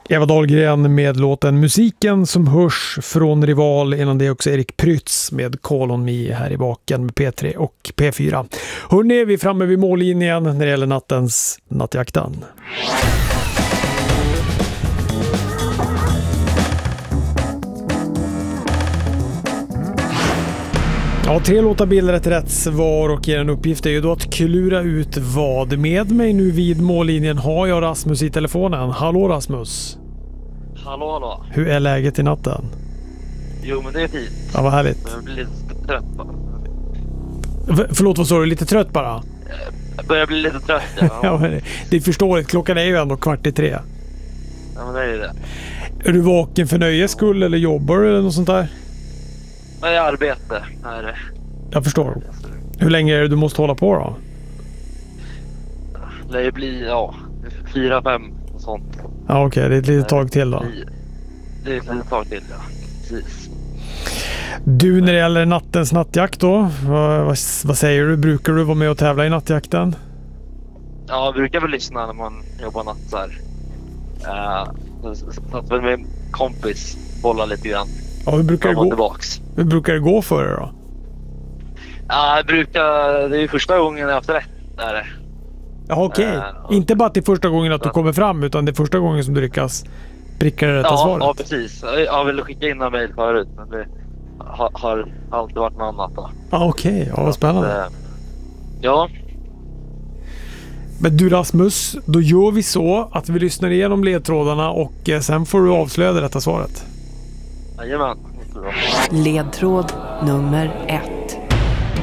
Eva Dahlgren med låten Musiken som hörs från Rival, innan det också Erik Prytz med Call on Me här i baken med P3 och P4. Hörrni, vi är framme vid mållinjen när det gäller nattens Nattjakten. Ja, 3 låtar bildar ett rätt svar och er uppgift är ju då att klura ut vad. Med mig nu vid mållinjen har jag Rasmus i telefonen. Hallå Rasmus. Hallå. Hur är läget i natten? Jo, men det är fint. Ja, vad härligt. Jag blir lite trött bara. Förlåt, vad sa du? Lite trött bara? Jag börjar bli lite trött, ja. Ja, men det är förståeligt. Klockan är ju ändå 2:45. Ja, men det är ju det. Är du vaken för nöjes skull eller jobbar du eller något sånt där? Jag är i arbete. Här. Jag förstår. Hur länge är det du måste hålla på då? Det lär ju bli, 4-5 och sånt. Ja, okej. Det är ett litet tag till då. Det är ett litet tag till, ja. Precis. Du, när det gäller nattens nattjakt då, vad säger du? Brukar du vara med och tävla i nattjakten? Ja, jag brukar väl lyssna när man jobbar natt så här. Så att med en kompis bollar lite grann. Ja, hur brukar det gå för er då? Ja, det är ju första gången jag har haft rätt där. Ja, okej. Inte bara att det är första gången att du kommer fram, utan det är första gången som du lyckas pricka det rätta svaret. Ja, precis. Jag ville skicka in en mejl förut, men det har alltid varit något annat då. Ja, okej. Ja, vad spännande. Ja. Men du Rasmus, då gör vi så att vi lyssnar igenom ledtrådarna och sen får du avslöja det rätta svaret. Jajamän. Ledtråd nummer 1.